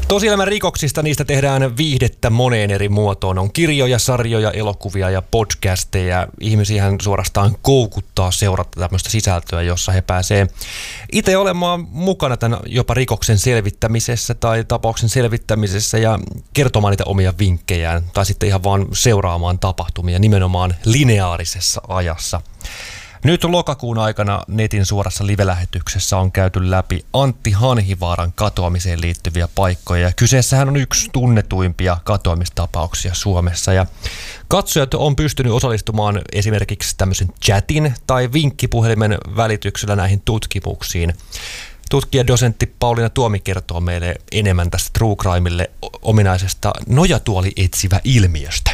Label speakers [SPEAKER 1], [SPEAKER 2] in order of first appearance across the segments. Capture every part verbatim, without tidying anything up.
[SPEAKER 1] Tosielämän rikoksista niistä tehdään viihdettä moneen eri muotoon. On kirjoja, sarjoja, elokuvia ja podcasteja. Ihmisiähän suorastaan koukuttaa seurata tämmöistä sisältöä, jossa he pääsee itse olemaan mukana tämän jopa rikoksen selvittämisessä tai tapauksen selvittämisessä ja kertomaan niitä omia vinkkejään tai sitten ihan vaan seuraamaan tapahtumia nimenomaan lineaarisessa ajassa. Nyt lokakuun aikana netin suorassa live-lähetyksessä on käyty läpi Antti Hanhivaaran katoamiseen liittyviä paikkoja. Ja kyseessähän on yksi tunnetuimpia katoamistapauksia Suomessa. Ja katsojat on pystynyt osallistumaan esimerkiksi tämmöisen chatin tai vinkkipuhelimen välityksellä näihin tutkimuksiin. Tutkija-dosentti Pauliina Tuomi kertoo meille enemmän tästä True Crimelle ominaisesta nojatuoli etsivä ilmiöstä.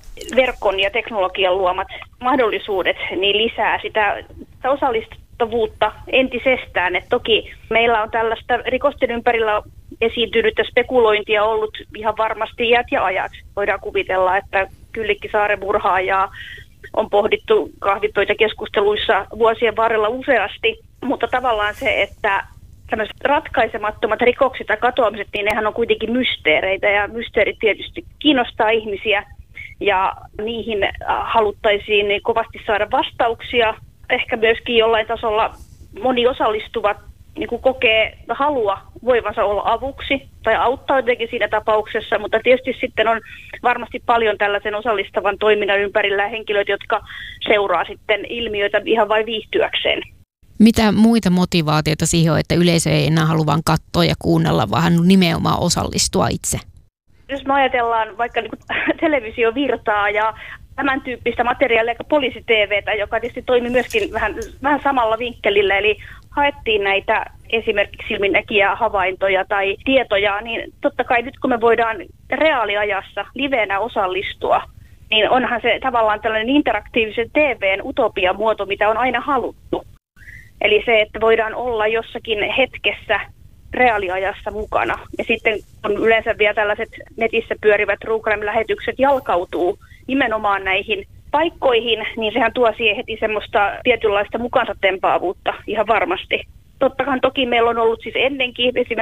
[SPEAKER 2] Verkon ja teknologian luomat mahdollisuudet niin lisää sitä osallistuvuutta entisestään. Et toki meillä on tällaista rikosten ympärillä esiintynyttä spekulointia ollut ihan varmasti iät ja ajat. Voidaan kuvitella, että Kyllikki Saaren murhaajaa on pohdittu kahvipöytäkeskusteluissa vuosien varrella useasti, mutta tavallaan se, että tämmöiset ratkaisemattomat rikokset ja katoamiset, niin nehän on kuitenkin mysteereitä ja mysteerit tietysti kiinnostaa ihmisiä. Ja niihin haluttaisiin kovasti saada vastauksia. Ehkä myöskin jollain tasolla moni osallistuvat niin kuin kokee halua voivansa olla avuksi tai auttaa jotenkin siinä tapauksessa, mutta tietysti sitten on varmasti paljon tällaisen osallistavan toiminnan ympärillä henkilöitä, jotka seuraa sitten ilmiöitä ihan vain viihtyäkseen.
[SPEAKER 3] Mitä muita motivaatioita siihen on, että yleisö ei enää halua vain katsoa ja kuunnella, vaan nimenomaan osallistua itse?
[SPEAKER 2] Jos me ajatellaan vaikka niin kuin televisiovirtaa ja tämän tyyppistä materiaalia, poliisi-tv:tä, joka tietysti toimi myöskin vähän, vähän samalla vinkkelillä, eli haettiin näitä esimerkiksi silminnäkijä havaintoja tai tietoja, niin totta kai nyt kun me voidaan reaaliajassa livenä osallistua, niin onhan se tavallaan tällainen interaktiivisen T V:n utopiamuoto, mitä on aina haluttu. Eli se, että voidaan olla jossakin hetkessä reaaliajassa mukana. Ja sitten kun yleensä vielä tällaiset netissä pyörivät True Crime-lähetykset jalkautuu nimenomaan näihin paikkoihin, niin sehän tuo siihen heti semmoista tietynlaista mukansa tempaavuutta ihan varmasti. Tottahan toki meillä on ollut siis ennenkin esimerkiksi